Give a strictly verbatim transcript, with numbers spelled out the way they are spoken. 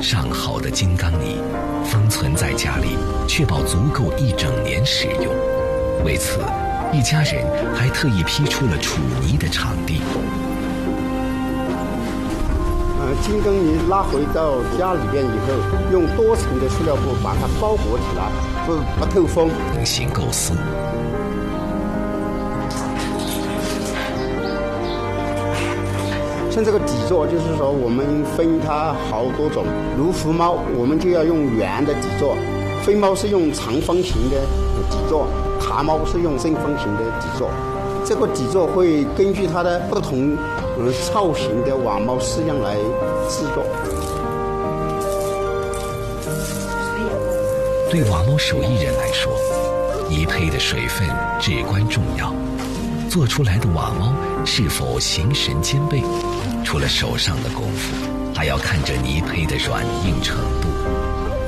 上好的金刚泥，封存在家里，确保足够一整年使用。为此，一家人还特意批出了储泥的场地。 呃，金刚泥拉回到家里边以后，用多层的塑料布把它包裹起来，不不透风。 能行构思。 像这个底座，就是说我们分它好多种，如福猫，我们就要用圆的底座；飞猫是用长方形的底座，蛤猫是用正方形的底座。这个底座会根据它的不同呃造型的瓦猫式样来制作。 对瓦猫手艺人来说，泥胚的水分至关重要。做出来的瓦猫是否形神兼备，除了手上的功夫，还要看着泥胚的软硬程度。